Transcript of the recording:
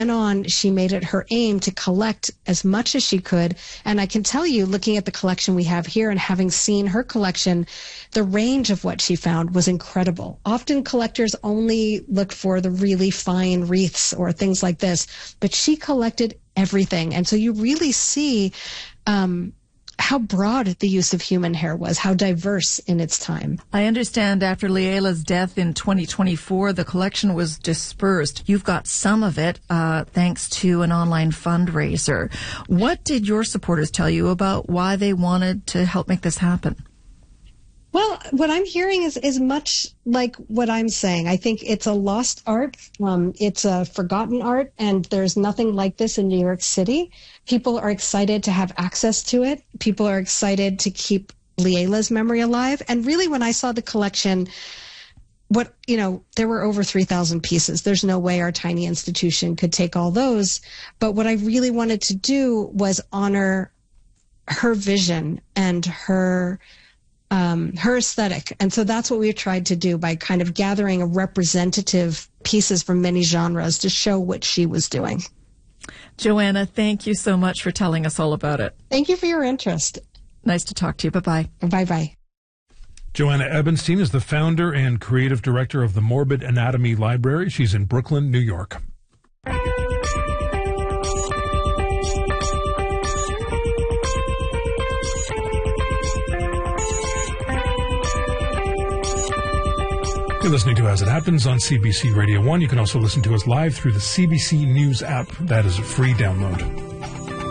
on, she made it her aim to collect as much as she could. And I can tell you, looking at the collection we have here and having seen her collection, the range of what she found was incredible. Often collectors only look for the really fine wreaths or things like this, but she collected everything. And so you really see how broad the use of human hair was, how diverse in its time. I understand after Leila's death in 2024, the collection was dispersed. You've got some of it thanks to an online fundraiser. What did your supporters tell you about why they wanted to help make this happen? Well, what I'm hearing is much like what I'm saying. I think it's a lost art. It's a forgotten art, and there's nothing like this in New York City. People are excited to have access to it. People are excited to keep Leila's memory alive. And really, when I saw the collection, there were over 3,000 pieces. There's no way our tiny institution could take all those. But what I really wanted to do was honor her vision and her aesthetic. And so that's what we tried to do by kind of gathering a representative pieces from many genres to show what she was doing. Joanna, thank you so much for telling us all about it. Thank you for your interest. Nice to talk to you. Bye-bye. Bye-bye. Joanna Ebenstein is the founder and creative director of the Morbid Anatomy Library. She's in Brooklyn, New York. You're listening to As It Happens on CBC Radio 1. You can also listen to us live through the CBC News app. That is a free download.